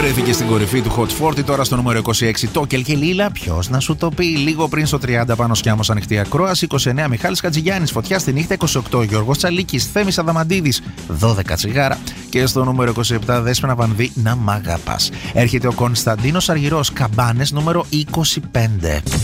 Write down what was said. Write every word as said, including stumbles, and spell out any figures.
Βρέθηκε στην κορυφή του Hot σαράντα, τώρα στο νούμερο είκοσι έξι Τόκελ και Λίλα. Ποιος να σου το πει? Λίγο πριν στο τριάντα Πάνος Κιάμος, ανοιχτή ακρόαση. είκοσι εννέα Μιχάλης Χατζηγιάννης, Φωτιά στη νύχτα. είκοσι οκτώ Γιώργος Τσαλίκης, Θέμης Αδαμαντίδης, δώδεκα Τσιγάρα. Και στο νούμερο είκοσι επτά Δέσποινα Βανδύ, Να μ' αγαπάς. Έρχεται ο Κωνσταντίνος Αργυρός, Καμπάνες, νούμερο είκοσι πέντε.